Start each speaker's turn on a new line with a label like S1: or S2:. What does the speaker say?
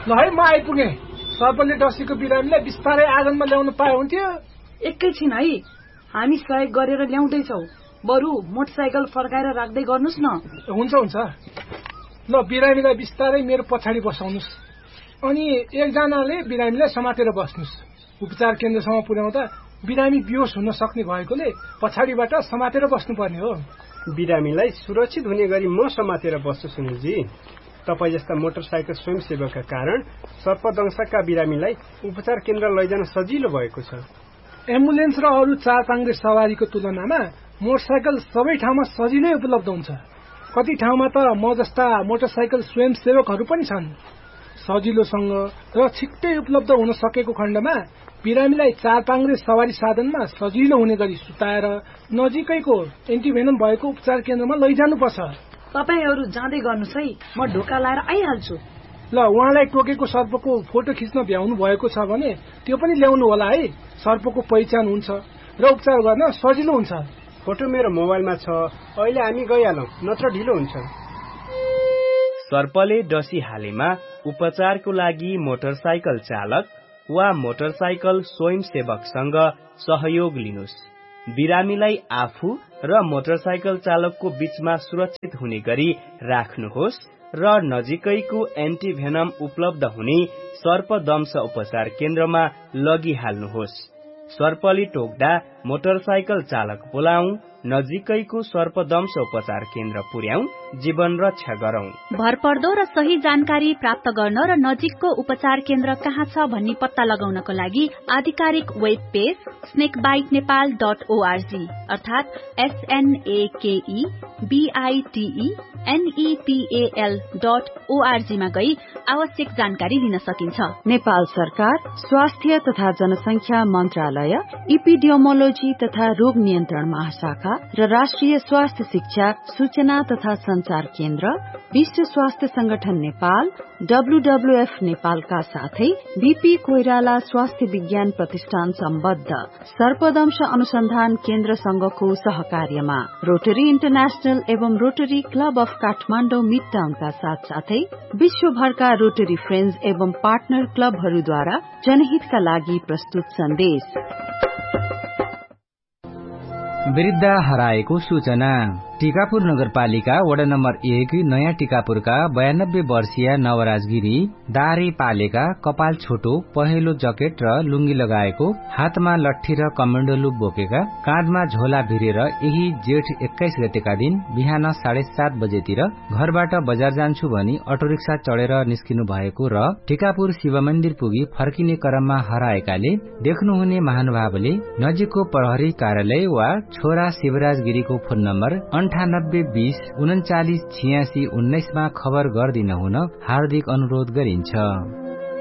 S1: ल है म आइपुगेँ। सर्पले डसीको बिरामीलाई बिस्तारै आँगनमा ल्याउन पाए हुन्थ्यो।
S2: एकैछिन है, हामी सहयोग गरेर ल्याउँदैछौ। बरु मोटरसाइकल फर्काएर राख्दै गर्नुस् न।
S1: हुन्छ हुन्छ। ल बिरामीलाई बिस्तारै मेरो पछाडि बसाउनुस्। अनि एकजनाले बिरामीलाई समातेर बस्नुस्। उपचार केन्द्रसम्म पुर्याउँदा बिरामी बेहोस हुन सक्ने भएकोले पछाडिबाट समातेर बस्नुपर्ने हो।
S3: बिरामीलाई सुरक्षित हुने गरी म समातेर बस्छु सुनिलजी। तपाईँ जस्ता मोटरसाइकल स्वयंसेवकका कारण सर्पदंशका बिरामीलाई उपचार केन्द्र लैजान सजिलो भएको छ।
S1: एम्बुलेन्स र अरू चार पाङ्ग्रे सवारीको तुलनामा मोटरसाइकल सबै ठाउँमा सजिलै उपलब्ध हुन्छ। कति ठाउँमा त म जस्ता मोटरसाइकल स्वयंसेवकहरू पनि छन्। सजिलोसँग र छिट्टै उपलब्ध हुन सकेको खण्डमा बिरामीलाई चार पाङ्ग्रे सवारी साधनमा सजिलो हुने गरी सुताएर नजिकैको एन्टिभेनम भएको उपचार केन्द्रमा लैजानुपर्छ।
S2: तपाईहरू जाँदै गर्नुस् है, म ढोका लाएर आइहाल्छु।
S1: ल उहाँलाई टोकेको सर्पको फोटो खिच्न भ्याउनु भएको छ भने त्यो पनि ल्याउनु होला है। सर्पको पहिचान हुन्छ र उपचार गर्न सजिलो हुन्छ।
S3: फोटो मेरो मोबाइलमा छ, अहिले हामी गइहालौं, नत्र ढिलो हुन्छ।
S4: सर्पले डसी हालेमा उपचारको लागि मोटरसाइकल चालक वा मोटरसाइकल स्वयंसेवकसँग सहयोग लिनुस्। बिरामीलाई आफू र मोटरसाइकल चालकको बीचमा सुरक्षित हुने गरी राख्नुहोस् र नजिकैको एन्टिभेनम उपलब्ध हुने सर्पदंश उपचार केन्द्रमा लगिहाल्नुहोस्। सर्पले टोक्दा मोटरसाइकल चालक बोलाऊ, नजिकैको सर्पदंश उपचार केन्द्र पुर्याऊ, जीवन रक्षा गरौं।
S5: भरपर्दो र सही जानकारी प्राप्त गर्न र नजिकको उपचार केन्द्र कहाँ छ भन्ने पत्ता लगाउनको लागि आधिकारिक वेब पेज snakebitenepal.org अर्थात SNAKEBITENEPAL.org मा गई आवश्यक जानकारी लिन सकिन्छ।
S6: नेपाल सरकार स्वास्थ्य तथा जनसंख्या मन्त्रालय, इपिडियोमोलोजी तथा रोग नियन्त्रण महाशाखा र राष्ट्रिय स्वास्थ्य शिक्षा सूचना तथा संचार केन्द्र, विश्व स्वास्थ्य संगठन नेपाल, WWF नेपालका साथै बीपी कोइराला स्वास्थ्य विज्ञान प्रतिष्ठान सम्बद्ध सर्पदंश अनुसन्धान केन्द्र संघको सहकार्यमा रोटरी इन्टरनेशनल एवं रोटरी क्लब अफ काठमाडौँ मिडटाउनका साथसाथै विश्वभरका रोटरी फ्रेन्ड्स एवं पार्टनर क्लबहरूद्वारा जनहितका लागि प्रस्तुत सन्देश।
S7: वृद्ध हराएको सूचना। टीकापुर नगरपालिका वडा नम्बर 1 नयाँ टीकापुरका 92 वर्षीय नवराज गिरी दाह्री पालेका, कपाल छोटो, पहेँलो जकेट र लुङ्गी लगाएको, हातमा लट्ठी र कमण्डलु बोकेका, काँधमा झोला भिरेर यही जेठ 21 गतेका दिन बिहान 7:30 बजेतिर घरबाट बजार जान्छु भनी अटो रिक्सा चढेर निस्किनु भएको र टीकापुर शिव मन्दिर पुगी फर्किने क्रममा हराएकाले देख्नुहुने महानुभावले नजिकको प्रहरी कार्यालय वा छोरा शिवराज गिरीको फोन नम्बर 9820 398619 मा खबर गर्दिन हुन हार्दिक अनुरोध गरिन्छ।